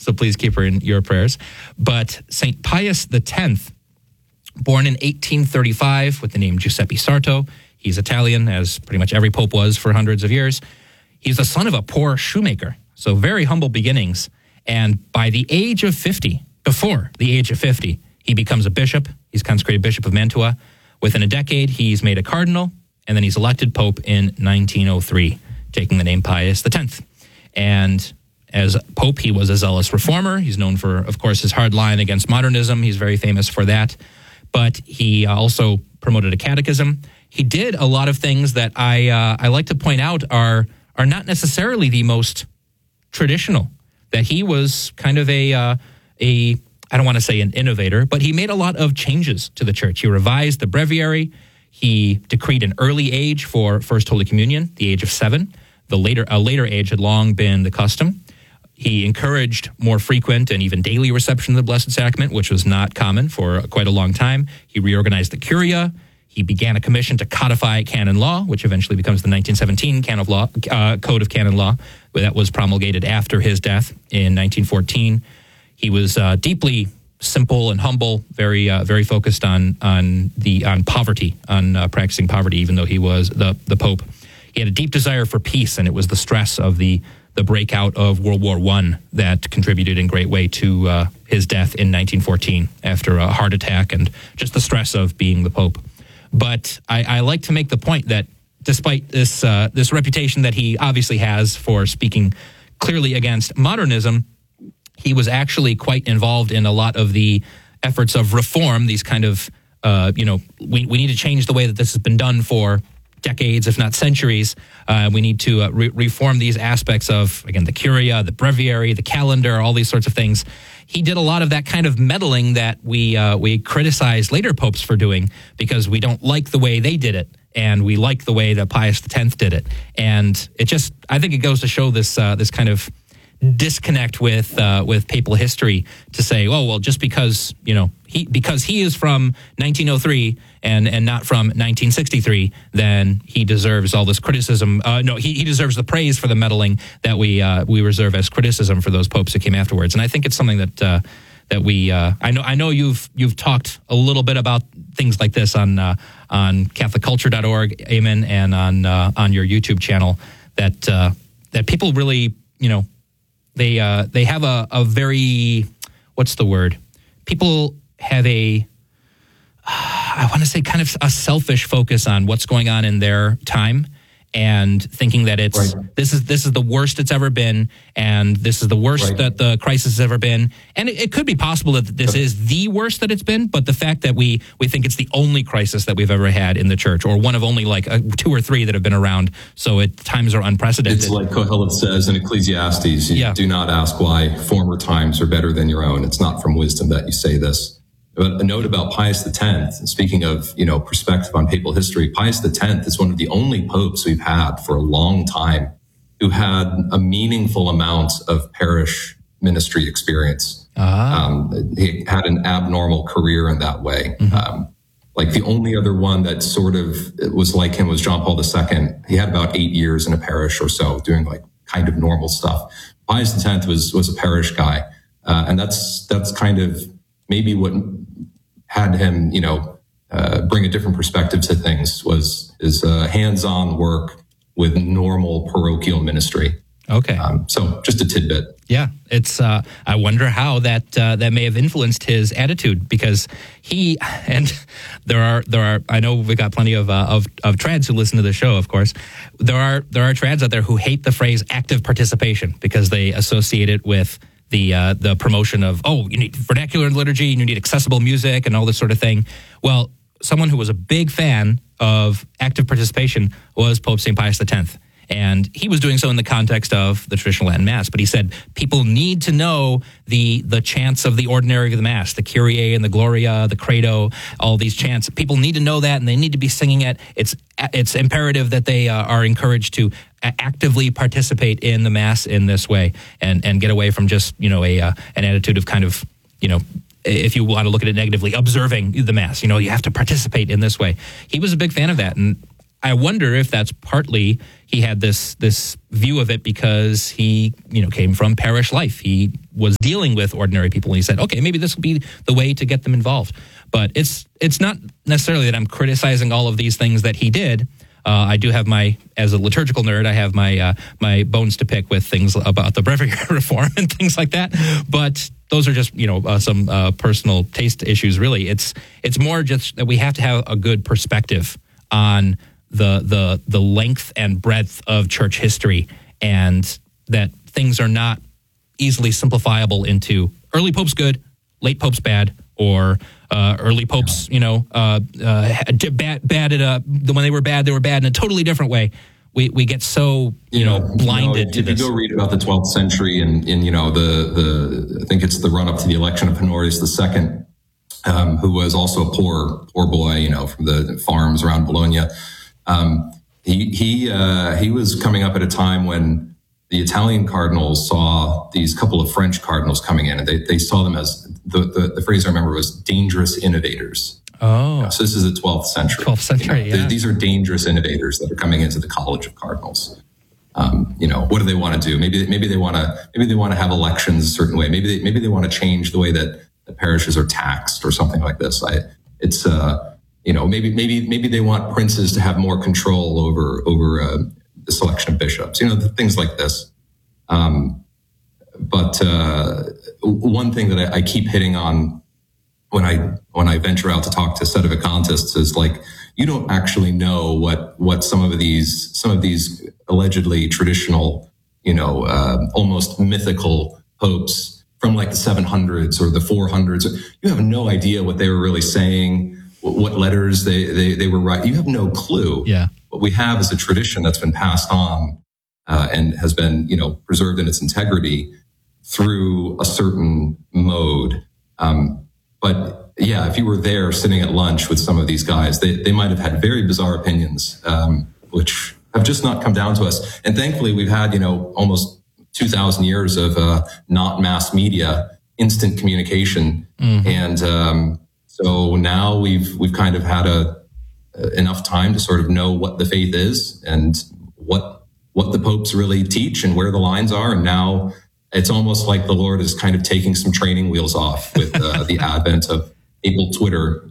so please keep her in your prayers. But St. Pius X, born in 1835 with the name Giuseppe Sarto. He's Italian, as pretty much every pope was for hundreds of years. He's the son of a poor shoemaker, so very humble beginnings. And by the age of 50, before the age of 50, he becomes a bishop. He's consecrated Bishop of Mantua. Within a decade, he's made a cardinal, and then he's elected pope in 1903, taking the name Pius X. And as pope, he was a zealous reformer. He's known for, of course, his hard line against modernism. He's very famous for that. But he also promoted a catechism. He did a lot of things that I like to point out are not necessarily the most traditional. That he was kind of I don't want to say an innovator, but he made a lot of changes to the church. He revised the breviary. He decreed an early age for First Holy Communion, the age of 7. A later age had long been the custom. He encouraged more frequent and even daily reception of the Blessed Sacrament, which was not common for quite a long time. He reorganized the Curia. He began a commission to codify canon law, which eventually becomes the 1917 Code of Canon Law, that was promulgated after his death in 1914. He was deeply simple and humble, very focused on poverty, on practicing poverty, even though he was the Pope. He had a deep desire for peace, and it was the stress of the breakout of World War I that contributed in great way to his death in 1914 after a heart attack and just the stress of being the Pope. But I like to make the point that despite this reputation that he obviously has for speaking clearly against modernism, he was actually quite involved in a lot of the efforts of reform, these kind of, we need to change the way that this has been done for decades, if not centuries. We need to reform these aspects of, again, the Curia, the Breviary, the calendar, all these sorts of things. He did a lot of that kind of meddling that we criticize later popes for doing because we don't like the way they did it, and we like the way that Pius X did it. And it just, I think it goes to show this kind of disconnect with papal history to say, oh, well, just because he is from 1903 and not from 1963, then he deserves all this criticism. He deserves the praise for the meddling that we reserve as criticism for those popes that came afterwards. And I think it's something that we I know you've talked a little bit about things like this on CatholicCulture.org, amen, and on your YouTube channel that people really they have a very, what's the word? People have I want to say kind of a selfish focus on what's going on in their time and thinking that it's right. This is the worst it's ever been, and this is the worst right. that the crisis has ever been. And it could be possible that this is the worst that it's been, but the fact that we think it's the only crisis that we've ever had in the church, or one of only like 2 or 3 that have been around, so times are unprecedented. It's like Kohelet says in Ecclesiastes, you do not ask why former times are better than your own. It's not from wisdom that you say this. But a note about Pius X, speaking of, perspective on papal history, Pius X is one of the only popes we've had for a long time who had a meaningful amount of parish ministry experience. He had an abnormal career in that way. Mm-hmm. Like the only other one that sort of was like him was John Paul II. He had about 8 years in a parish or so doing like kind of normal stuff. Pius X was a parish guy. And that's kind of maybe what had him, bring a different perspective to things was his hands-on work with normal parochial ministry. Okay. So just a tidbit. Yeah, it's. I wonder how that may have influenced his attitude, because he and there are. I know we got plenty of trads who listen to the show. Of course, there are trads out there who hate the phrase active participation because they associate it with the promotion of, you need vernacular liturgy, you need accessible music and all this sort of thing. Well, someone who was a big fan of active participation was Pope St. Pius X. And he was doing so in the context of the traditional Latin Mass. But he said people need to know the chants of the ordinary of the Mass, the Kyrie and the Gloria, the Credo, all these chants. People need to know that, and they need to be singing it. It's imperative that they are encouraged to actively participate in the Mass in this way and get away from just, an attitude of kind of, if you want to look at it negatively, observing the Mass. You have to participate in this way. He was a big fan of that. And I wonder if that's partly he had this view of it because he, came from parish life. He was dealing with ordinary people, and he said, okay, maybe this will be the way to get them involved. But it's not necessarily that I'm criticizing all of these things that he did. I do have as a liturgical nerd, I have my bones to pick with things about the breviary reform and things like that. But those are just, some personal taste issues, really. It's more just that we have to have a good perspective on the length and breadth of church history, and that things are not easily simplifiable into early popes good, late popes bad, or early popes, bad at when they were bad in a totally different way. We get so blinded to this. If you go read about the 12th century and the I think it's the run up to the election of Honorius II, who was also a poor boy, from the farms around Bologna. He was coming up at a time when the Italian cardinals saw these couple of French cardinals coming in, and they saw them as the phrase I remember was dangerous innovators. Oh, so this is the 12th century. 12th century, yeah. These are dangerous innovators that are coming into the College of Cardinals. What do they want to do? Maybe they want to have elections a certain way. Maybe they want to change the way that the parishes are taxed or something like this. Maybe they want princes to have more control over the selection of bishops. Things like this. But one thing that I keep hitting on when I venture out to talk to sedevacantists is like, you don't actually know what some of these allegedly traditional, almost mythical popes from like the 700s or the 400s. You have no idea what they were really saying, what letters they were writing. You have no clue. Yeah. What we have is a tradition that's been passed on and has been, preserved in its integrity through a certain mode. But yeah, if you were there sitting at lunch with some of these guys, they might have had very bizarre opinions, which have just not come down to us. And thankfully, we've had, almost 2,000 years of not mass media, instant communication. Mm-hmm. And so now we've kind of had enough time to sort of know what the faith is and what the popes really teach and where the lines are. And now it's almost like the Lord is kind of taking some training wheels off with the advent of able Twitter,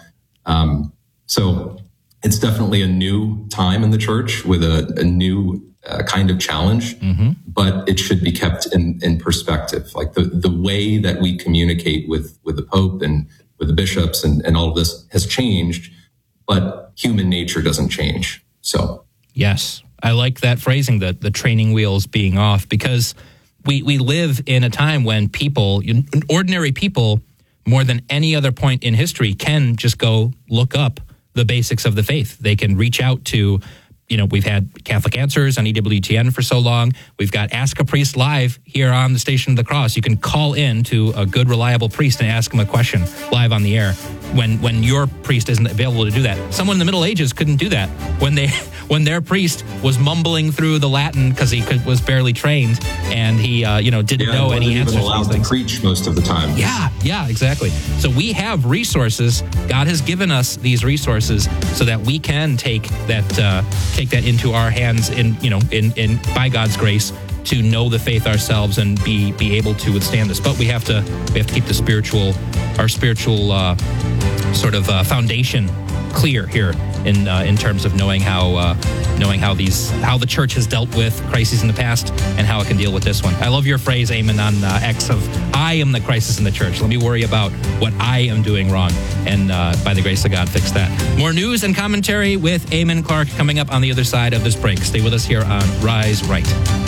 So it's definitely a new time in the church with a new kind of challenge, mm-hmm. but it should be kept in perspective. Like the way that we communicate with the Pope and with the bishops and all of this has changed, but human nature doesn't change. So yes, I like that phrasing, the training wheels being off, because we live in a time when people, ordinary people, more than any other point in history, can just go look up the basics of the faith. They can reach out to, we've had Catholic Answers on EWTN for so long. We've got Ask a Priest live here on the Station of the Cross. You can call in to a good, reliable priest and ask him a question live on the air when your priest isn't available to do that. Someone in the Middle Ages couldn't do that when their priest was mumbling through the Latin because he was barely trained and he didn't know any answers. Wasn't allowed to preach most of the time. Yeah, exactly. So we have resources. God has given us these resources so that we can take that into our hands in by God's grace to know the faith ourselves and be able to withstand this. But we have to keep our spiritual foundation clear here in terms of knowing how the church has dealt with crises in the past and how it can deal with this one. I love your phrase, Eamon, on X of I am the crisis in the church. Let me worry about what I am doing wrong, and by the grace of God, fix that. More news and commentary with Eamon Clark coming up on the other side of this break. Stay with us here on Rise Right.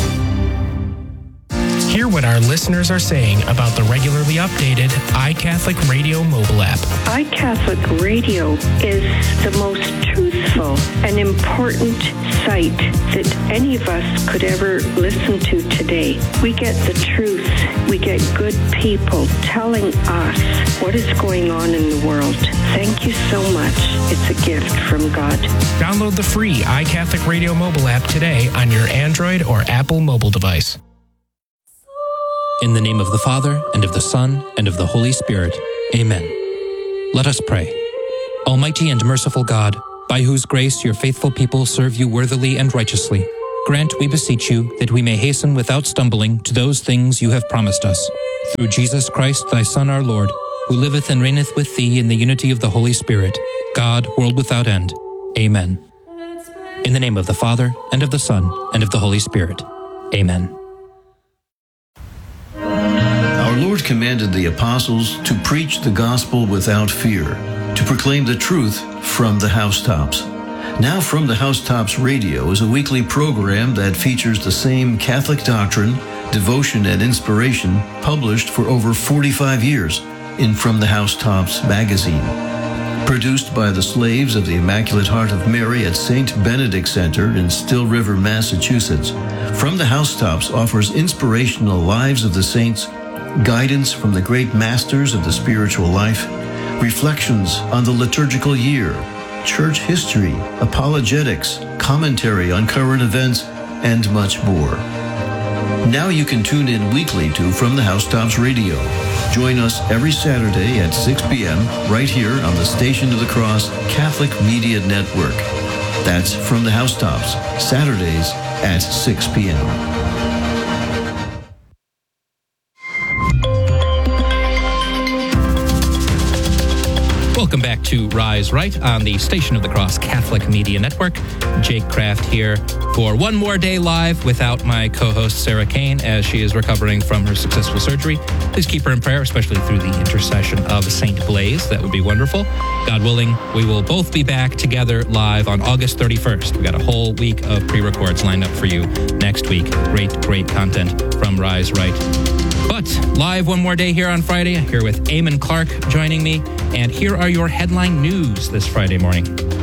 Hear what our listeners are saying about the regularly updated iCatholic Radio mobile app. iCatholic Radio is the most truthful and important site that any of us could ever listen to today. We get the truth. We get good people telling us what is going on in the world. Thank you so much. It's a gift from God. Download the free iCatholic Radio mobile app today on your Android or Apple mobile device. In the name of the Father, and of the Son, and of the Holy Spirit. Amen. Let us pray. Almighty and merciful God, by whose grace your faithful people serve you worthily and righteously, grant, we beseech you, that we may hasten without stumbling to those things you have promised us. Through Jesus Christ, thy Son, our Lord, who liveth and reigneth with thee in the unity of the Holy Spirit, God, world without end. Amen. In the name of the Father, and of the Son, and of the Holy Spirit. Amen. Our Lord commanded the apostles to preach the gospel without fear, to proclaim the truth from the housetops. Now From the Housetops Radio is a weekly program that features the same Catholic doctrine, devotion, and inspiration published for over 45 years in From the Housetops magazine. Produced by the slaves of the Immaculate Heart of Mary at St. Benedict Center in Still River, Massachusetts, From the Housetops offers inspirational lives of the saints, guidance from the great masters of the spiritual life, reflections on the liturgical year, church history, apologetics, commentary on current events, and much more. Now you can tune in weekly to From the Housetops Radio. Join us every Saturday at 6 p.m. right here on the Station of the Cross Catholic Media Network. That's From the Housetops, Saturdays at 6 p.m. Welcome back to Rise Right on the Station of the Cross Catholic Media Network. Jake Kraft here for one more day live without my co-host Sarah Kane as she is recovering from her successful surgery. Please keep her in prayer, especially through the intercession of Saint Blaise. That would be wonderful. God willing, we will both be back together live on August 31st. We got a whole week of pre-records lined up for you next week. Great content from Rise Right. But live one more day here on Friday, here with Eamon Clark joining me. And here are your headline news this Friday morning.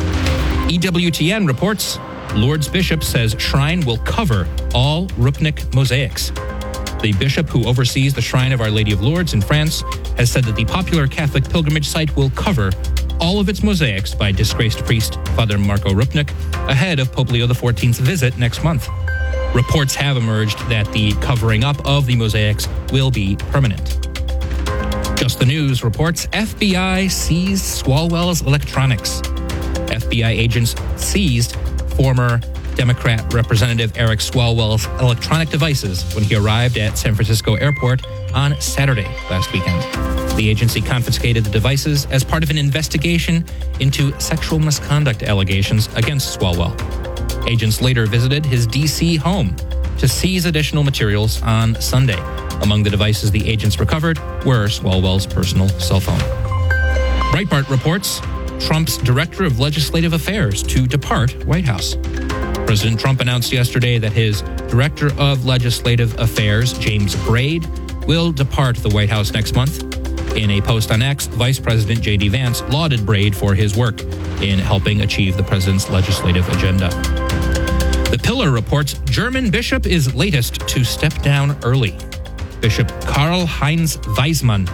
EWTN reports Lourdes Bishop says shrine will cover all Rupnik mosaics. The bishop who oversees the Shrine of Our Lady of Lourdes in France has said that the popular Catholic pilgrimage site will cover all of its mosaics by disgraced priest Father Marco Rupnik ahead of Pope Leo XIV's visit next month. Reports have emerged that the covering up of the mosaics will be permanent. Just the News reports FBI seized Swalwell's electronics. FBI agents seized former Democrat Representative Eric Swalwell's electronic devices when he arrived at San Francisco Airport on Saturday last weekend. The agency confiscated the devices as part of an investigation into sexual misconduct allegations against Swalwell. Agents later visited his D.C. home to seize additional materials on Sunday. Among the devices the agents recovered were Swalwell's personal cell phone. Breitbart reports Trump's Director of Legislative Affairs to depart White House. President Trump announced yesterday that his Director of Legislative Affairs, James Braid, will depart the White House next month. In a post on X, Vice President J.D. Vance lauded Braid for his work in helping achieve the president's legislative agenda. The Pillar reports German bishop is latest to step down early. Bishop Karl-Heinz Wiesemann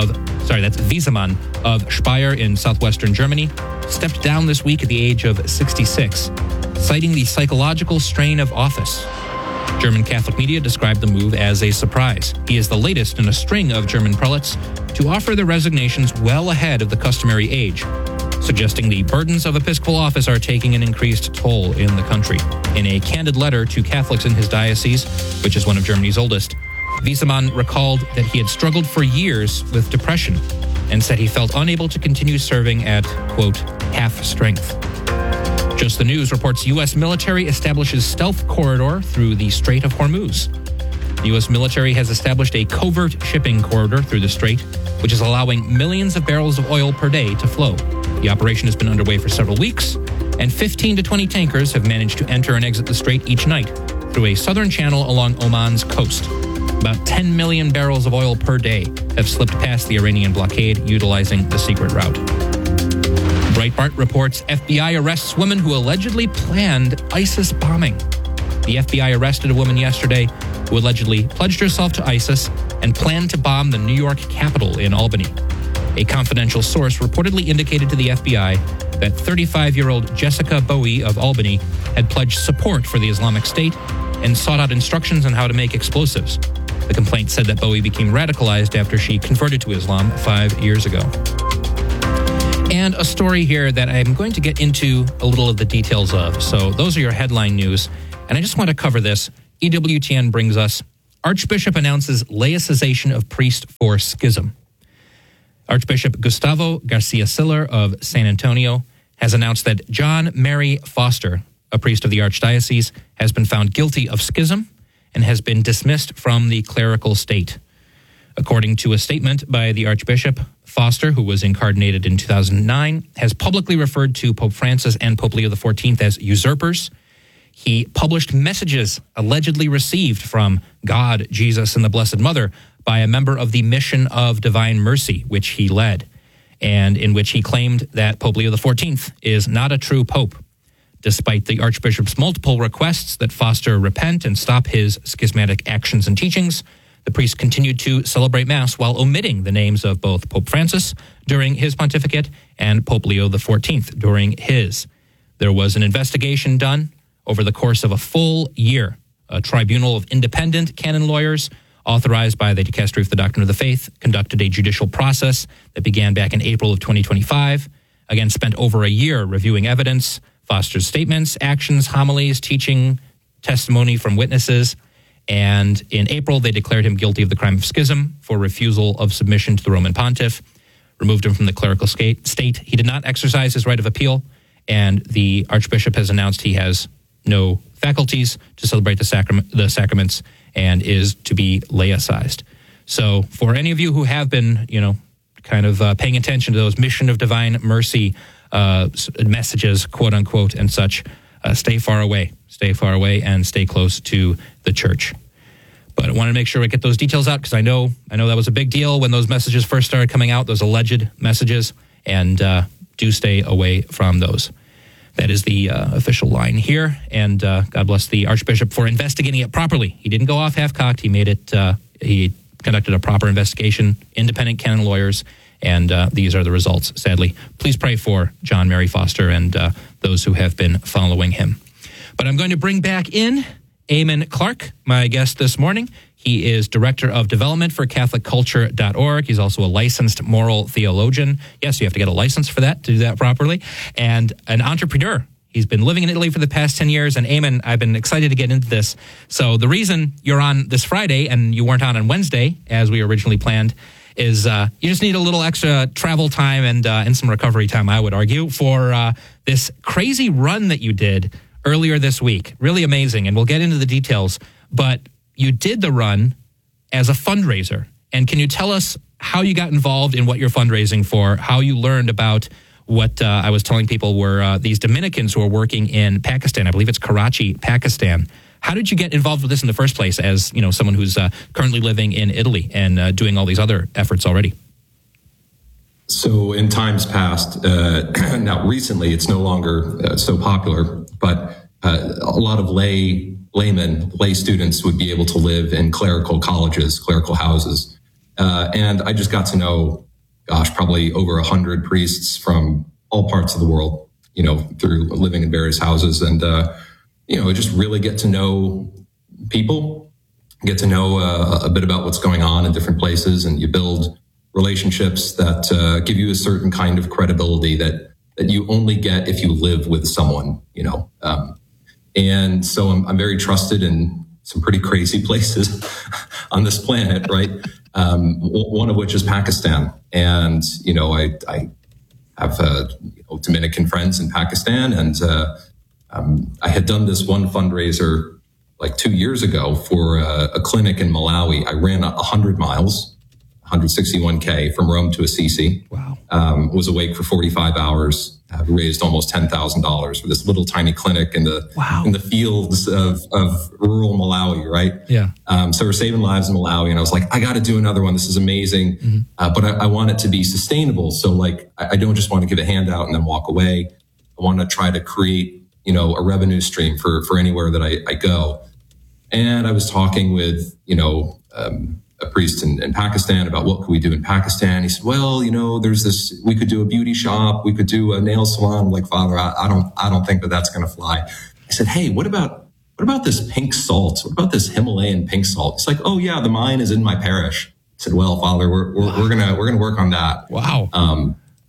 of Speyer in southwestern Germany stepped down this week at the age of 66, citing the psychological strain of office. German Catholic media described the move as a surprise. He is the latest in a string of German prelates to offer their resignations well ahead of the customary age, suggesting the burdens of episcopal office are taking an increased toll in the country. In a candid letter to Catholics in his diocese, which is one of Germany's oldest, Wiesemann recalled that he had struggled for years with depression and said he felt unable to continue serving at, quote, half strength. Just the News reports U.S. military establishes stealth corridor through the Strait of Hormuz. The U.S. military has established a covert shipping corridor through the strait, which is allowing millions of barrels of oil per day to flow. The operation has been underway for several weeks, and 15 to 20 tankers have managed to enter and exit the strait each night through a southern channel along Oman's coast. About 10 million barrels of oil per day have slipped past the Iranian blockade utilizing the secret route. Breitbart reports FBI arrests woman who allegedly planned ISIS bombing. The FBI arrested a woman yesterday who allegedly pledged herself to ISIS and planned to bomb the New York Capitol in Albany. A confidential source reportedly indicated to the FBI that 35-year-old Jessica Bowie of Albany had pledged support for the Islamic State and sought out instructions on how to make explosives. The complaint said that Bowie became radicalized after she converted to Islam 5 years ago. and a story here that I'm going to get into a little of the details of. So those are your headline news. And I just want to cover this. EWTN brings us, Archbishop announces laicization of priest for schism. Archbishop Gustavo Garcia Siller of San Antonio has announced that John Mary Foster, a priest of the Archdiocese, has been found guilty of schism and has been dismissed from the clerical state. According to a statement by the Archbishop, Foster, who was incardinated in 2009, has publicly referred to Pope Francis and Pope Leo XIV as usurpers. He published messages allegedly received from God, Jesus, and the Blessed Mother by a member of the Mission of Divine Mercy, which he led, and in which he claimed that Pope Leo XIV is not a true pope. Despite the Archbishop's multiple requests that Foster repent and stop his schismatic actions and teachings, the priest continued to celebrate Mass while omitting the names of both Pope Francis during his pontificate and Pope Leo XIV during his. There was an investigation done over the course of a full year. A tribunal of independent canon lawyers authorized by the Dicastery for the Doctrine of the Faith conducted a judicial process that began back in April of 2025. Again, spent over a year reviewing evidence, Foster's statements, actions, homilies, teaching, testimony from witnesses. And in April, they declared him guilty of the crime of schism for refusal of submission to the Roman pontiff, removed him from the clerical state. He did not exercise his right of appeal, and the Archbishop has announced he has no faculties to celebrate the sacraments and is to be laicized. So for any of you who have been, kind of paying attention to those Mission of Divine Mercy messages, quote unquote, and such, stay far away and stay close to the church. But I want to make sure we get those details out because I know that was a big deal when those messages first started coming out, those alleged messages, and do stay away from those. That is the official line here, and God bless the Archbishop for investigating it properly. He didn't go off half-cocked. He made it. He conducted a proper investigation, independent canon lawyers, and these are the results, sadly. Please pray for John Mary Foster and those who have been following him. But I'm going to bring back in Eamon Clark, my guest this morning. He is Director of Development for CatholicCulture.org. He's also a licensed moral theologian. Yes, you have to get a license for that, to do that properly. And an entrepreneur. He's been living in Italy for the past 10 years. And Eamon, I've been excited to get into this. So the reason you're on this Friday and you weren't on Wednesday, as we originally planned, is you just need a little extra travel time and some recovery time, I would argue, for this crazy run that you did earlier this week. Really amazing. And we'll get into the details. But you did the run as a fundraiser. And can you tell us how you got involved in what you're fundraising for, how you learned about what I was telling people were these Dominicans who are working in Pakistan? I believe it's Karachi, Pakistan. How did you get involved with this in the first place as, someone who's currently living in Italy and doing all these other efforts already? So in times past, now recently it's no longer so popular, but a lot of lay students would be able to live in clerical colleges, clerical houses. And I just got to know, probably over 100 priests from all parts of the world, through living in various houses. And, just really get to know people, get to know a bit about what's going on in different places. And you build relationships that give you a certain kind of credibility that you only get if you live with someone, and so I'm very trusted in some pretty crazy places on this planet, right? One of which is Pakistan. And, I have Dominican friends in Pakistan. And I had done this one fundraiser like 2 years ago for a clinic in Malawi. I ran 100 miles, 161K from Rome to Assisi. Wow. Was awake for 45 hours. I've raised almost $10,000 for this little tiny clinic in the fields of rural Malawi, right? Yeah. So we're saving lives in Malawi, and I was like, I got to do another one. This is amazing, but I want it to be sustainable. So I don't just want to give a handout and then walk away. I want to try to create, a revenue stream for anywhere that I go. And I was talking with, a priest in Pakistan about what could we do in Pakistan. He said, well, there's this, we could do a beauty shop. We could do a nail salon. I'm like, Father, I don't think that's going to fly. I said, hey, what about this pink salt? What about this Himalayan pink salt? It's like, oh yeah, the mine is in my parish. I said, well, Father, we're going to work on that. Wow.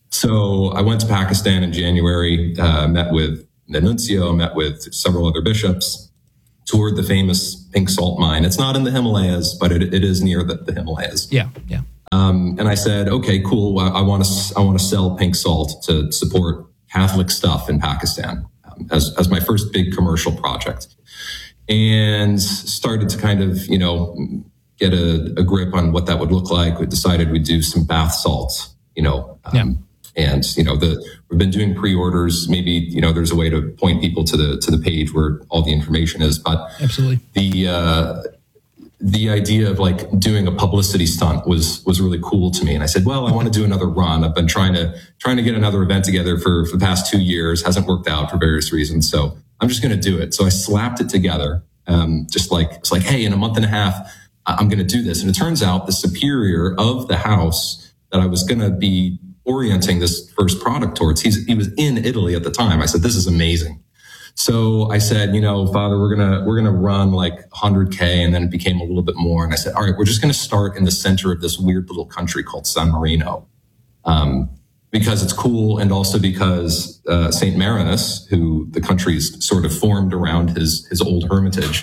So I went to Pakistan in January, met with the nuncio, met with several other bishops, toured the famous pink salt mine. It's not in the Himalayas, but it is near the Himalayas. Yeah. And I said, okay, cool. I want to sell pink salt to support Catholic stuff in Pakistan as my first big commercial project, and started to kind of, get a grip on what that would look like. We decided we'd do some bath salts, and we've been doing pre-orders. Maybe there's a way to point people to the page where all the information is. But absolutely, the idea of like doing a publicity stunt was really cool to me. And I said, well, I want to do another run. I've been trying to get another event together for the past 2 years. Hasn't worked out for various reasons. So I'm just going to do it. So I slapped it together. It's like, hey, in a month and a half, I'm going to do this. And it turns out the superior of the house that I was going to be orienting this first product towards, he was in Italy at the time. I said, this is amazing. So I said, Father, we're going to run like 100K. And then it became a little bit more. And I said, all right, we're just going to start in the center of this weird little country called San Marino. Because it's cool. And also because, St. Marinus, who the country's sort of formed around his old hermitage,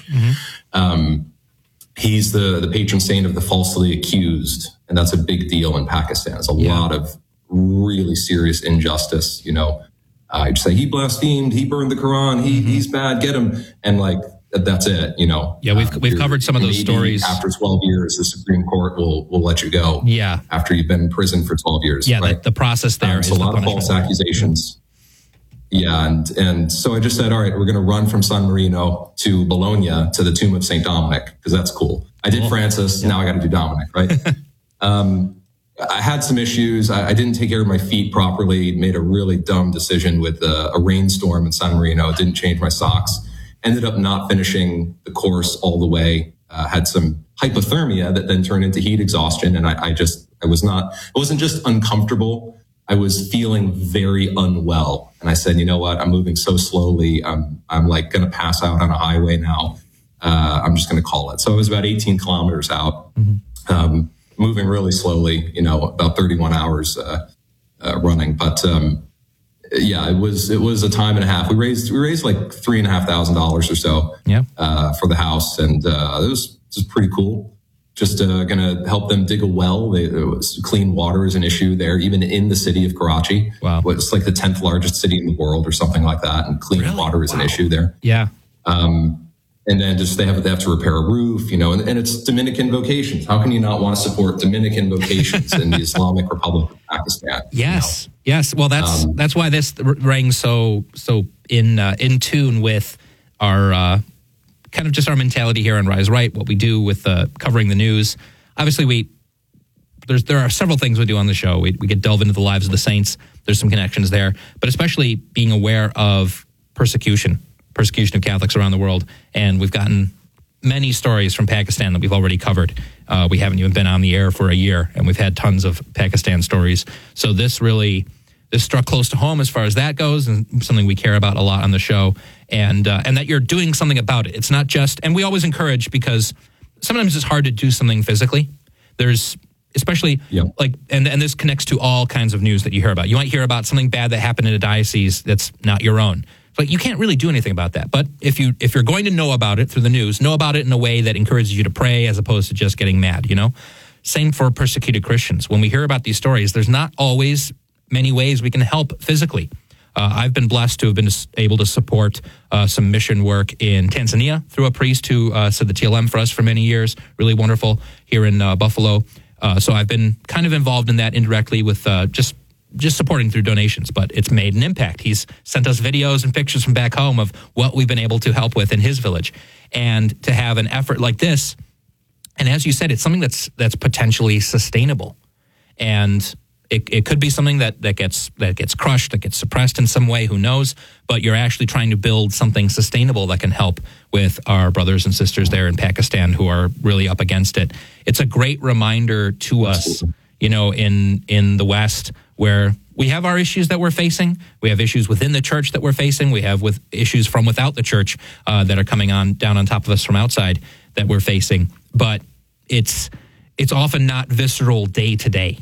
he's the patron saint of the falsely accused. And that's a big deal in Pakistan. There's a lot of really serious injustice, I'd say he blasphemed, he burned the Quran, he's bad, get him. And like, that's it, Yeah, we've covered some of those stories. After 12 years, the Supreme Court will let you go. Yeah. After you've been in prison for 12 years. Yeah, right? the process there is a lot of false accusations. Yeah, and so I just said, all right, we're going to run from San Marino to Bologna to the tomb of St. Dominic, because that's cool. I did Francis, now I got to do Dominic, right? I had some issues. I didn't take care of my feet properly, made a really dumb decision with a rainstorm in San Marino. It didn't change my socks. Ended up not finishing the course all the way. Had some hypothermia that then turned into heat exhaustion. And I wasn't just uncomfortable. I was feeling very unwell. And I said, you know what? I'm moving so slowly. I'm like going to pass out on a highway now. I'm just going to call it. So I was about 18 kilometers out, moving really slowly, about 31 hours running. But yeah, it was a time and a half. We raised like $3,500 or so for the house. And it was pretty cool. Just going to help them dig a well. Clean water is an issue there, even in the city of Karachi. Wow. It's like the 10th largest city in the world or something like that. And clean water is an issue there. Yeah. And then just they have to repair a roof, and it's Dominican vocations. How can you not want to support Dominican vocations in the Islamic Republic of Pakistan? Yes. Yes. Well, that's why this rang so in tune with our kind of just our mentality here on Rise Right, what we do with covering the news. Obviously, there are several things we do on the show. We could delve into the lives of the saints. There's some connections there, but especially being aware of persecution of Catholics around the world. And we've gotten many stories from Pakistan that we've already covered. We haven't even been on the air for a year, and we've had tons of Pakistan stories. So this struck close to home as far as that goes, and something we care about a lot on the show. And that you're doing something about it. It's not just, and we always encourage, because sometimes it's hard to do something physically. There's especially and this connects to all kinds of news that you hear about. You might hear about something bad that happened in a diocese that's not your own. But you can't really do anything about that. But if you're going to know about it through the news, know about it in a way that encourages you to pray as opposed to just getting mad, Same for persecuted Christians. When we hear about these stories, there's not always many ways we can help physically. I've been blessed to have been able to support some mission work in Tanzania through a priest who said the TLM for us for many years. Really wonderful here in Buffalo. So I've been kind of involved in that indirectly with just supporting through donations, but it's made an impact. He's sent us videos and pictures from back home of what we've been able to help with in his village. And to have an effort like this, and as you said, it's something that's potentially sustainable. And it could be something that gets crushed, that gets suppressed in some way, who knows? But you're actually trying to build something sustainable that can help with our brothers and sisters there in Pakistan who are really up against it. It's a great reminder to us, in the West, where we have our issues that we're facing. We have issues within the church that we're facing. We have issues from without the church that are coming down on top of us from outside that we're facing. But it's often not visceral day to day.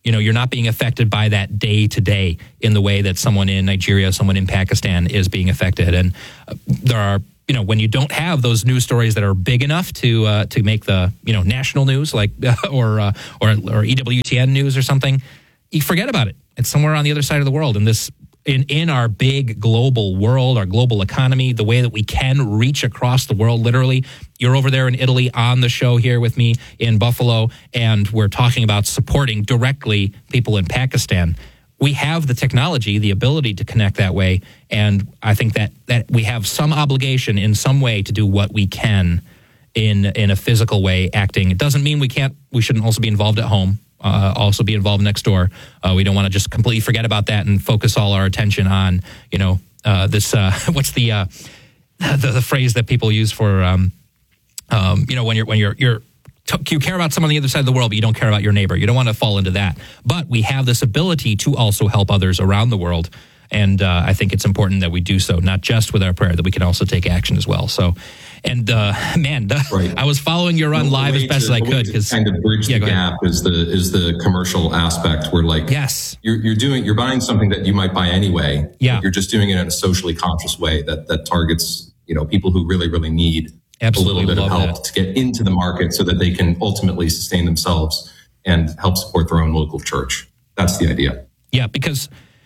you're not being affected by that day to day in the way that someone in Nigeria, someone in Pakistan is being affected. And there are, when you don't have those news stories that are big enough to make the, national news, like, or EWTN news or something, you forget about it. It's somewhere on the other side of the world. And this, in our big global world, our global economy, the way that we can reach across the world, literally. You're over there in Italy on the show here with me in Buffalo, and we're talking about supporting directly people in Pakistan. We have the technology, the ability to connect that way, and I think that we have some obligation in some way to do what we can in a physical way, acting. It doesn't mean we shouldn't also be involved at home. Also be involved next door. We don't want to just completely forget about that and focus all our attention on, this, what's the phrase that people use for, when you care about someone on the other side of the world, but you don't care about your neighbor. You don't want to fall into that. But we have this ability to also help others around the world. And I think it's important that we do so, not just with our prayer, that we can also take action as well. So, and right. I was following your run live as best as I could, because kind of bridge the gap is the commercial aspect where, like, yes, you're buying something that you might buy anyway. Yeah, you're just doing it in a socially conscious way that targets people who really, really need Absolutely a little bit of help that. to get into the market so that they can ultimately sustain themselves and help support their own local church. That's the idea. Yeah, because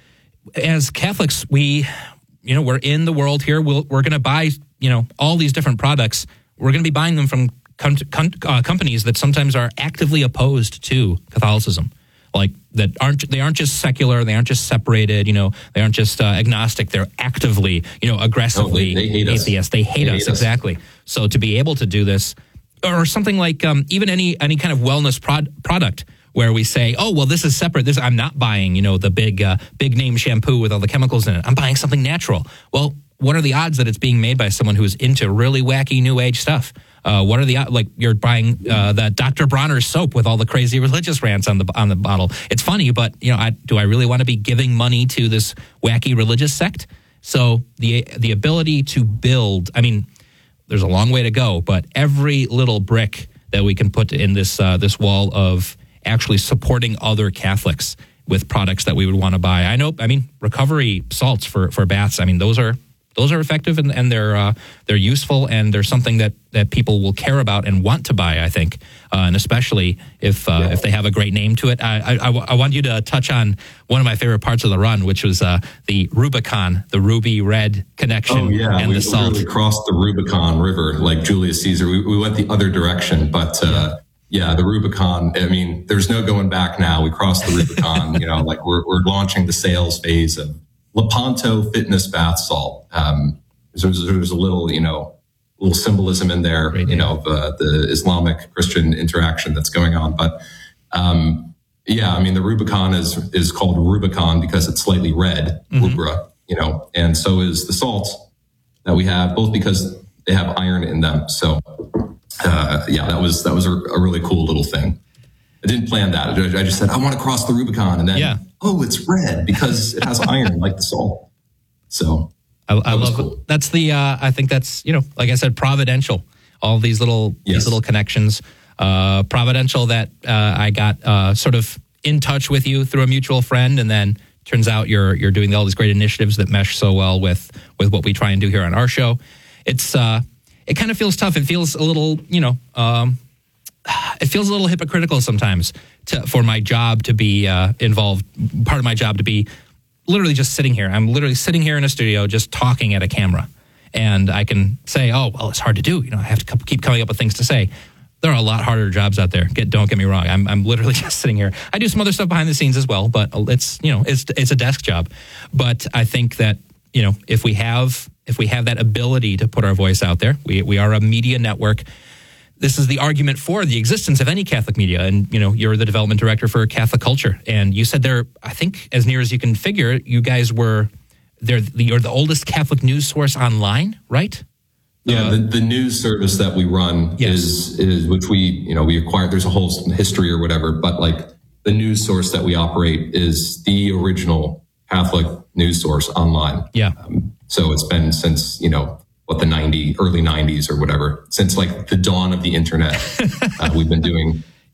as Catholics, we're in the world here. We're going to buy, all these different products. We're going to be buying them from companies that sometimes are actively opposed to Catholicism. Like they aren't just secular. They aren't just separated. They aren't just agnostic. They're actively, aggressively they hate atheist. Us. They hate us. Exactly. So to be able to do this, or something like even any kind of wellness product, where we say, oh, well, this is separate. I'm not buying, the big name shampoo with all the chemicals in it. I'm buying something natural. Well, what are the odds that it's being made by someone who's into really wacky new age stuff? What are the like you're buying that Dr. Bronner's soap with all the crazy religious rants on the bottle? It's funny, but do I really want to be giving money to this wacky religious sect? So the ability to build, there's a long way to go, but every little brick that we can put in this wall of actually supporting other Catholics with products that we would want to buy. I know, recovery salts for baths, those are effective and they're useful, and they're something that people will care about and want to buy, I think, and especially if they have a great name to it. I want you to touch on one of my favorite parts of the run, which was the Rubicon, the ruby red connection. Oh yeah, and the salt. We crossed the Rubicon River like Julius Caesar. We went the other direction, but yeah, the Rubicon. There's no going back now. We crossed the Rubicon. We're launching the sales phase of Lepanto Fitness Bath Salt. There's a little symbolism in there, right, of the Islamic Christian interaction that's going on. But the Rubicon is called Rubicon because it's slightly red, rubra, and so is the salt that we have, both because they have iron in them. So that was a really cool little thing. I didn't plan that. I just said, I want to cross the Rubicon. And then, it's red because it has iron like the salt. So I love cool. it. That's I think that's, like I said, providential. All these little connections. Providential that I got sort of in touch with you through a mutual friend. And then turns out you're doing all these great initiatives that mesh so well with what we try and do here on our show. It kind of feels tough. It feels a little, it feels a little hypocritical sometimes for my job to be involved. Part of my job to be literally just sitting here. I'm literally sitting here in a studio just talking at a camera. And I can say, oh, well, it's hard to do. I have to keep coming up with things to say. There are a lot harder jobs out there. Don't get me wrong. I'm literally just sitting here. I do some other stuff behind the scenes as well, but it's a desk job. But I think that, if we have that ability to put our voice out there, we are a media network. This is the argument for the existence of any Catholic media. And, you're the development director for Catholic Culture. And you said I think as near as you can figure, you guys you're the oldest Catholic news source online, right? Yeah, the news service that we run is which we acquired. There's a whole history or whatever, but like the news source that we operate is the original Catholic news source online. Yeah. So it's been since, early 90s or whatever, since like the dawn of the internet, we've been doing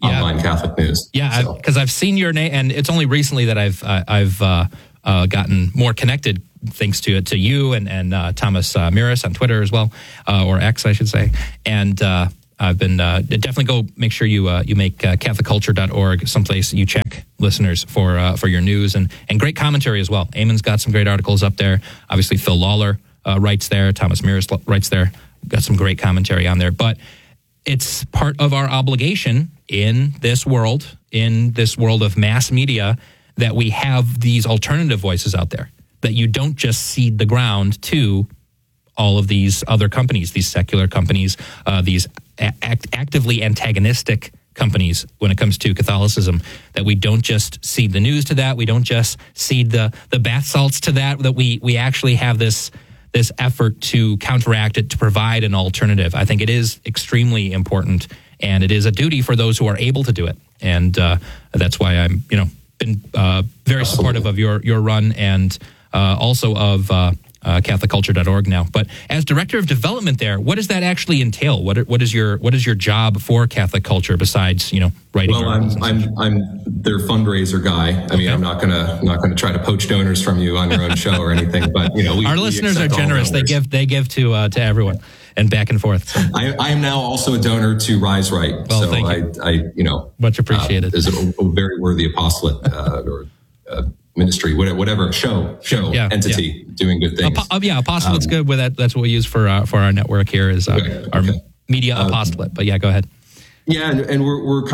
online Catholic news. Yeah, because I've seen your name, and it's only recently that I've gotten more connected thanks to you and Thomas Miras on Twitter as well, or X, I should say. And I've been definitely go make sure you make CatholicCulture.org someplace you check, listeners, for your news and great commentary as well. Eamon's got some great articles up there. Obviously, Phil Lawler writes there. Thomas Miras writes there. Got some great commentary on there. But it's part of our obligation in this world of mass media, that we have these alternative voices out there, that you don't just cede the ground to all of these other companies, these secular companies, these actively antagonistic companies when it comes to Catholicism, that we don't just cede the news to that, we don't just cede the bath salts to that we actually have this effort to counteract it, to provide an alternative. I think it is extremely important, and it is a duty for those who are able to do it. And that's why I'm, been very supportive of your run, and also of CatholicCulture.org now. But as director of development there, what does that actually entail? What is your job for Catholic Culture besides writing? Well, I'm their fundraiser guy. I mean, I'm not gonna try to poach donors from you on your own show or anything. But our listeners are generous. They give to everyone and back and forth. So. I am now also a donor to Rise Right. Well, so thank you. Much appreciated. Is a very worthy apostolate or ministry, whatever entity doing good things. Apostolate's good with that. That's what we use for our network here is our media apostolate. But go ahead. Yeah, and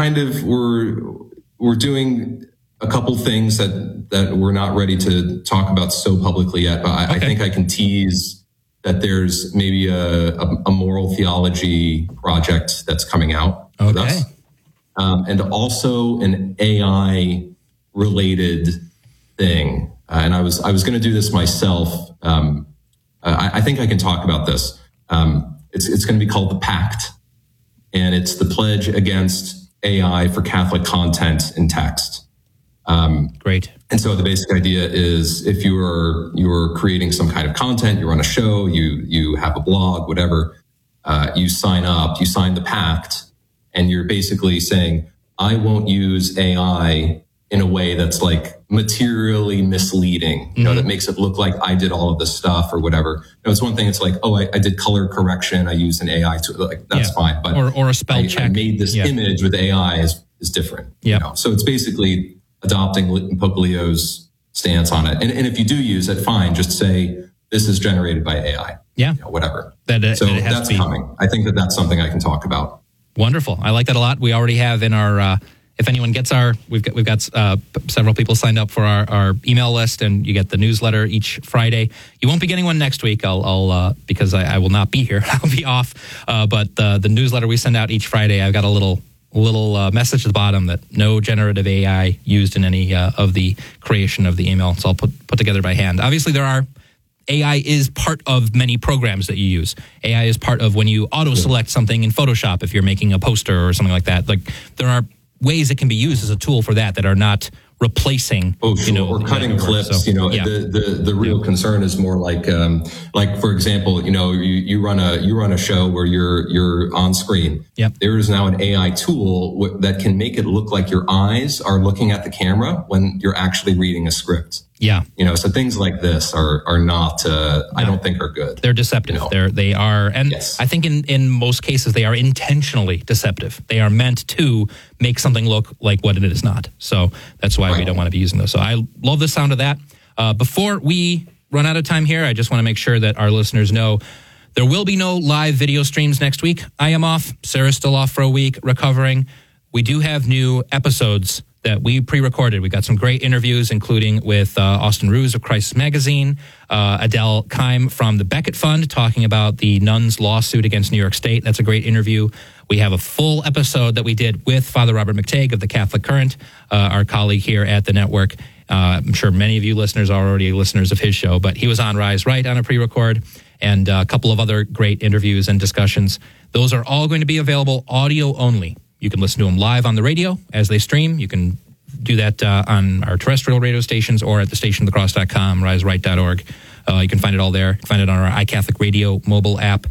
we're doing a couple things that we're not ready to talk about so publicly yet. But I think I can tease that there's maybe a moral theology project that's coming out with us, and also an AI related thing. And I was going to do this myself. I think I can talk about this. It's going to be called the Pact, and it's the pledge against AI for Catholic content in text. Great. And so the basic idea is, if you're creating some kind of content, you're on a show, you have a blog, whatever, you sign up, you sign the Pact, and you're basically saying, I won't use AI in a way that's like materially misleading, that makes it look like I did all of this stuff or whatever. It's one thing. It's like, I did color correction. I used an AI tool. That's fine. But or a spell check. I made this image with AI is different. Yeah. So it's basically adopting Pope Leo's stance on it. And if you do use it, fine. Just say, this is generated by AI. Yeah. Whatever. That's coming. I think that's something I can talk about. Wonderful. I like that a lot. We already have in our, if anyone gets we've got several people signed up for our email list, and you get the newsletter each Friday. You won't be getting one next week. I'll because I will not be here. I'll be off. But the newsletter we send out each Friday, I've got a little message at the bottom that no generative AI used in any of the creation of the email. It's all put together by hand. Obviously, AI is part of many programs that you use. AI is part of when you auto-select something in Photoshop if you're making a poster or something like that. Like, there are ways it can be used as a tool for that are not replacing, or cutting clips. So, the real concern is more like for example, you run a show where you're on screen. Yep. There is now an AI tool that can make it look like your eyes are looking at the camera when you're actually reading a script. Yeah. So things like this are not, I don't think are good. They're deceptive. They are, and yes. I think in most cases they are intentionally deceptive. They are meant to make something look like what it is not. So that's why we don't want to be using those. So I love the sound of that. Before we run out of time here, I just want to make sure that our listeners know there will be no live video streams next week. I am off. Sarah's still off for a week, recovering. We do have new episodes that we pre-recorded. We got some great interviews, including with Austin Ruse of Crisis Magazine, Adele Keim from the Becket Fund, talking about the nuns' lawsuit against New York State. That's a great interview. We have a full episode that we did with Father Robert McTague of the Catholic Current, our colleague here at the network. I'm sure many of you listeners are already listeners of his show, but he was on Rise Right on a pre-record, and a couple of other great interviews and discussions. Those are all going to be available audio only. You can listen to them live on the radio as they stream. You can do that on our terrestrial radio stations or at thestationofthecross.com, riseright.org. You can find it all there. You can find it on our iCatholic Radio mobile app.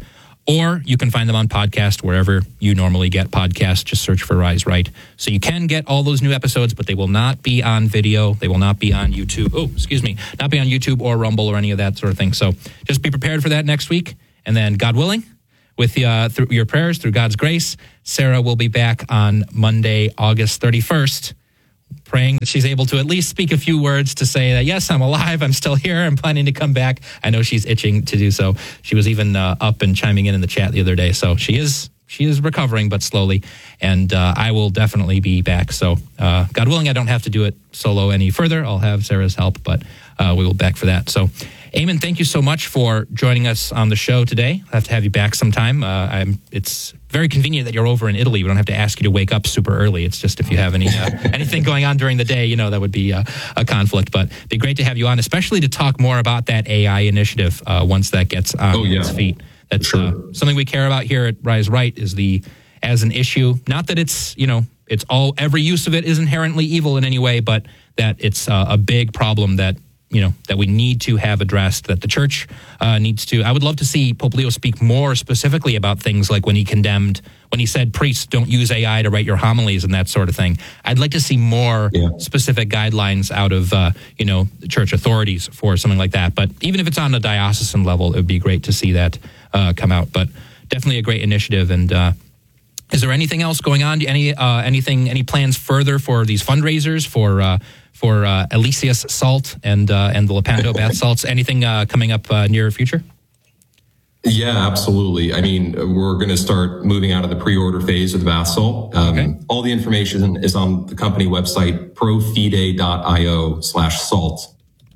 or you can find them on podcast wherever you normally get podcasts. Just search for Rise Right. So you can get all those new episodes, but they will not be on video. They will not be on YouTube. Not be on YouTube or Rumble or any of that sort of thing. So just be prepared for that next week. And then, God willing, with through your prayers, through God's grace, Sarah will be back on Monday, August 31st, praying that she's able to at least speak a few words to say that, yes, I'm alive, I'm still here, I'm planning to come back. I know she's itching to do so. She was even up and chiming in the chat the other day. So she is recovering, but slowly. And I will definitely be back. So God willing, I don't have to do it solo any further. I'll have Sarah's help, but we will be back for that. So Eamon, thank you so much for joining us on the show today. I'll have to have you back sometime. It's very convenient that you're over in Italy. We don't have to ask you to wake up super early. It's just if you have anything going on during the day, that would be a conflict. But it'd be great to have you on, especially to talk more about that AI initiative once that gets on its feet. That's something we care about here at Rise Right as an issue. Not that it's every use of it is inherently evil in any way, but that it's a big problem that we need to have addressed, that the church needs to. I would love to see Pope Leo speak more specifically about things like when he said priests don't use AI to write your homilies and that sort of thing. I'd like to see more specific guidelines out of, the church authorities for something like that. But even if it's on a diocesan level, it would be great to see that come out. But definitely a great initiative. And is there anything else going on? Any plans further for these fundraisers for Elysius Salt and the Lepanto bath salts? Anything coming up near future? Yeah, absolutely. I mean, we're going to start moving out of the pre-order phase of the bath salt. All the information is on the company website, profide.io/salt,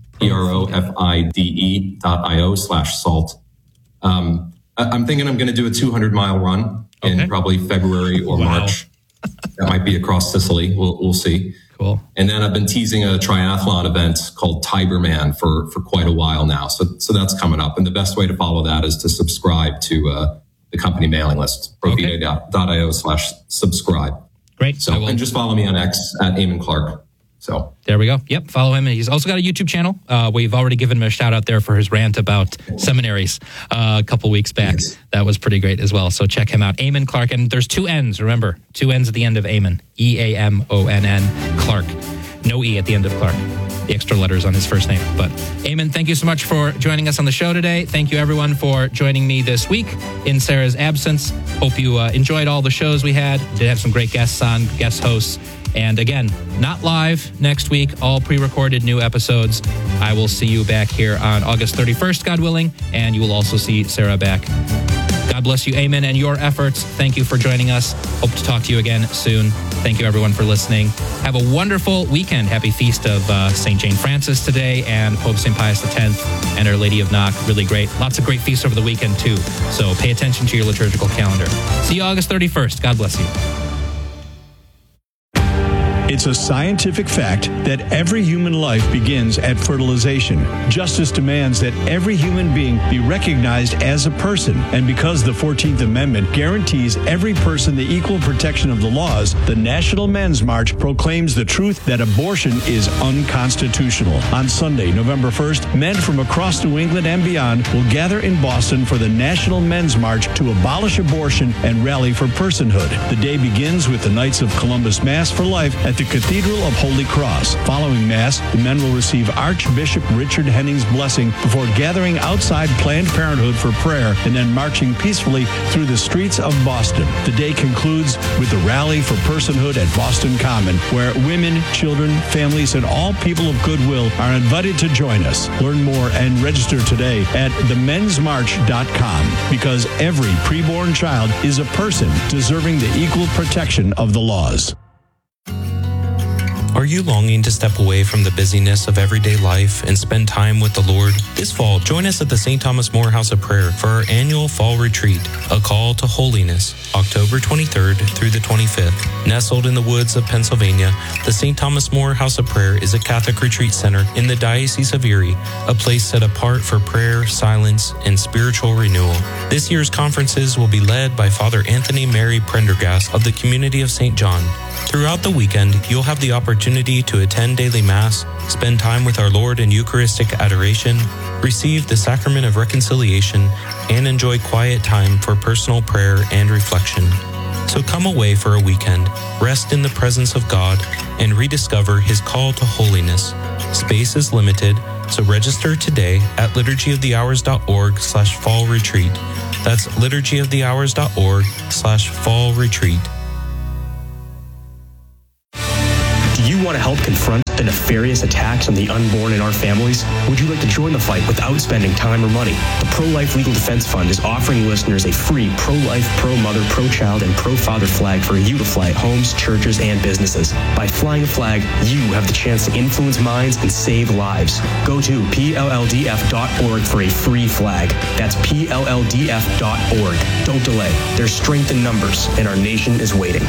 profide.io/salt. I'm thinking I'm going to do a 200-mile run in probably February or March. That might be across Sicily. We'll see. Cool. And then I've been teasing a triathlon event called Tigerman for quite a while now. So that's coming up. And the best way to follow that is to subscribe to the company mailing list, profide.io/subscribe. Great. So, and just follow me on X at Eamon Clark. So there we go. Yep. Follow him. And he's also got a YouTube channel. We've already given him a shout out there for his rant about seminaries a couple weeks back. Yes. That was pretty great as well. So check him out. Eamon Clark. And there's 2 N's. Remember, 2 N's at the end of Eamon. EAMONN Clark. No E at the end of Clark. The extra letters on his first name. But Eamon, thank you so much for joining us on the show today. Thank you everyone for joining me this week in Sarah's absence. Hope you enjoyed all the shows we had. Did have some great guests on, guest hosts. And again, not live next week, all pre-recorded new episodes. I will see you back here on August 31st, God willing, and you will also see Sarah back. God bless you, Eamon, and your efforts. Thank you for joining us. Hope to talk to you again soon. Thank you, everyone, for listening. Have a wonderful weekend. Happy feast of St. Jane Frances today and Pope St. Pius X and Our Lady of Knock. Really great. Lots of great feasts over the weekend, too. So pay attention to your liturgical calendar. See you August 31st. God bless you. It's a scientific fact that every human life begins at fertilization. Justice demands that every human being be recognized as a person. And because the 14th Amendment guarantees every person the equal protection of the laws, the National Men's March proclaims the truth that abortion is unconstitutional. On Sunday, November 1st, men from across New England and beyond will gather in Boston for the National Men's March to abolish abortion and rally for personhood. The day begins with the Knights of Columbus Mass for Life at the Cathedral of Holy Cross. Following Mass, the men will receive Archbishop Richard Henning's blessing before gathering outside Planned Parenthood for prayer and then marching peacefully through the streets of Boston. The day concludes with the Rally for Personhood at Boston Common, where women, children, families, and all people of goodwill are invited to join us. Learn more and register today at themensmarch.com, because every preborn child is a person deserving the equal protection of the laws. Are you longing to step away from the busyness of everyday life and spend time with the Lord? This fall, join us at the St. Thomas More House of Prayer for our annual Fall Retreat, A Call to Holiness, October 23rd through the 25th. Nestled in the woods of Pennsylvania, the St. Thomas More House of Prayer is a Catholic retreat center in the Diocese of Erie, a place set apart for prayer, silence, and spiritual renewal. This year's conferences will be led by Father Anthony Mary Prendergast of the Community of St. John. Throughout the weekend, you'll have the opportunity opportunity to attend daily Mass, spend time with our Lord in Eucharistic adoration, receive the sacrament of reconciliation, and enjoy quiet time for personal prayer and reflection. So come away for a weekend, rest in the presence of God, and rediscover His call to holiness. Space is limited, so register today at liturgyofthehours.org/fall retreat. That's liturgyofthehours.org/fall retreat. Do you want to help confront the nefarious attacks on the unborn in our families? Would you like to join the fight without spending time or money? The Pro-Life Legal Defense Fund is offering listeners a free pro-life, pro-mother, pro-child, and pro-father flag for you to fly at homes, churches, and businesses. By flying a flag, you have the chance to influence minds and save lives. Go to PLLDF.org for a free flag. That's PLLDF.org. Don't delay. There's strength in numbers, and our nation is waiting.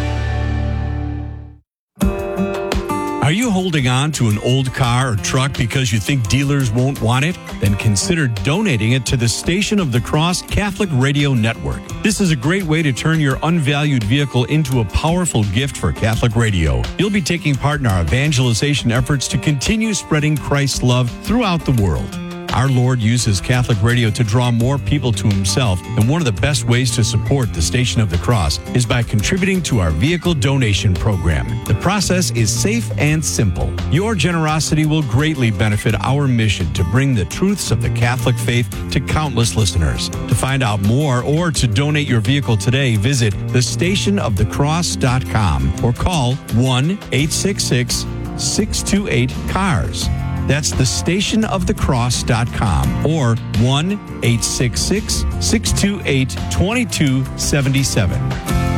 Are you holding on to an old car or truck because you think dealers won't want it? Then consider donating it to the Station of the Cross Catholic Radio Network. This is a great way to turn your unvalued vehicle into a powerful gift for Catholic radio. You'll be taking part in our evangelization efforts to continue spreading Christ's love throughout the world. Our Lord uses Catholic radio to draw more people to Himself, and one of the best ways to support the Station of the Cross is by contributing to our vehicle donation program. The process is safe and simple. Your generosity will greatly benefit our mission to bring the truths of the Catholic faith to countless listeners. To find out more or to donate your vehicle today, visit thestationofthecross.com or call 1-866-628-CARS. That's thestationofthecross.com or 1-866-628-2277.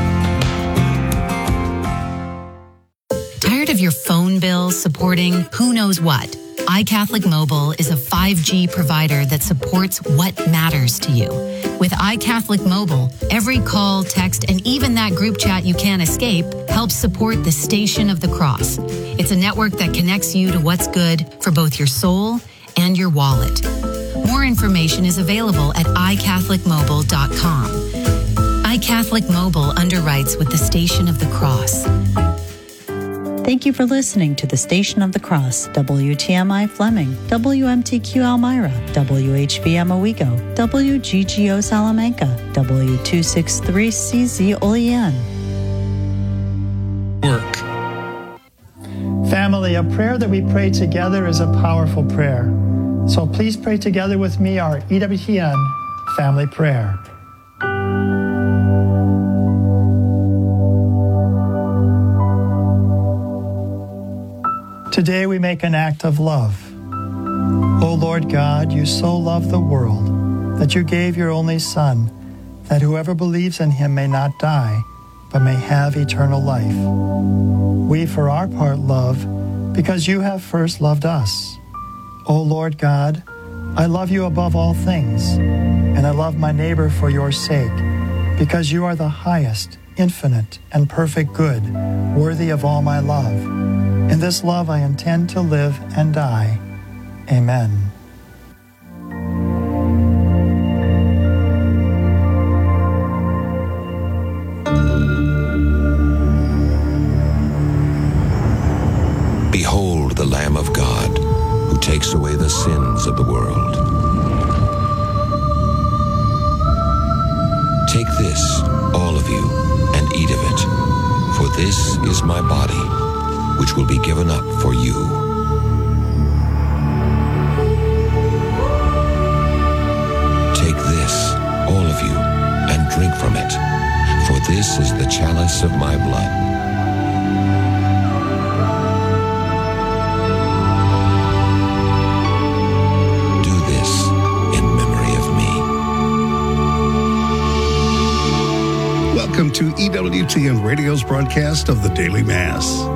Tired of your phone bill supporting who knows what? iCatholic Mobile is a 5G provider that supports what matters to you. With iCatholic Mobile, every call, text, and even that group chat you can't escape helps support the Station of the Cross. It's a network that connects you to what's good for both your soul and your wallet. More information is available at iCatholicMobile.com. iCatholic Mobile underwrites with the Station of the Cross. Thank you for listening to the Station of the Cross, WTMI Fleming, WMTQ Elmira, WHBM Owego, WGGO Salamanca, W263CZ Olean. Work. Family, a prayer that we pray together is a powerful prayer. So please pray together with me our EWTN family prayer. Today we make an act of love. O Lord God, you so loved the world that you gave your only Son, that whoever believes in him may not die, but may have eternal life. We, for our part, love because you have first loved us. O Lord God, I love you above all things, and I love my neighbor for your sake, because you are the highest, infinite, and perfect good, worthy of all my love. In this love I intend to live and die. Amen. Behold the Lamb of God, who takes away the sins of the world. Take this, all of you, and eat of it, for this is my body, which will be given up for you. Take this, all of you, and drink from it, for this is the chalice of my blood. Do this in memory of me. Welcome to EWTN Radio's broadcast of the Daily Mass.